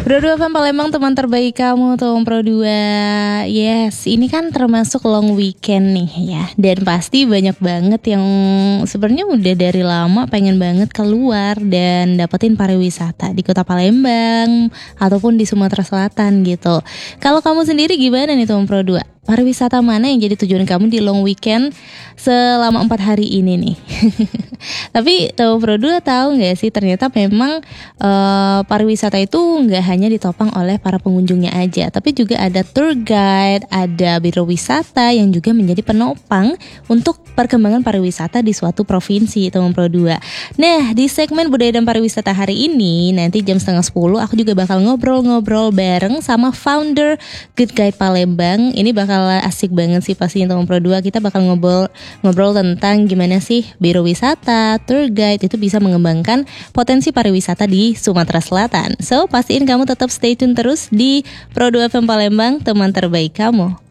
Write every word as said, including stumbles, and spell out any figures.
Pro dua F M Palembang, teman terbaik kamu tuh Pro dua. Yes, ini kan termasuk long weekend nih ya. Dan pasti banyak banget yang sebenarnya udah dari lama pengen banget keluar dan dapetin pariwisata di Kota Palembang ataupun di Sumatera Selatan gitu. Kalau kamu sendiri gimana nih tuh Pro dua? Pariwisata mana yang jadi tujuan kamu di long weekend selama empat hari ini nih? Tapi tahu Pro dua tahu nggak sih ternyata memang uh, pariwisata itu nggak hanya ditopang oleh para pengunjungnya aja, tapi juga ada tour guide, ada biro wisata yang juga menjadi penopang untuk perkembangan pariwisata di suatu provinsi, teman Pro dua. Nah, di segmen budaya dan pariwisata hari ini nanti jam setengah sepuluh aku juga bakal ngobrol-ngobrol bareng sama founder Good Guide Palembang. Ini bakal asik banget sih pasti teman Pro dua. Kita bakal ngobrol ngobrol tentang gimana sih biro wisata, tour guide itu bisa mengembangkan potensi pariwisata di Sumatera Selatan. So, pastiin kamu tetap stay tune terus di Pro dua F M Palembang, teman terbaik kamu.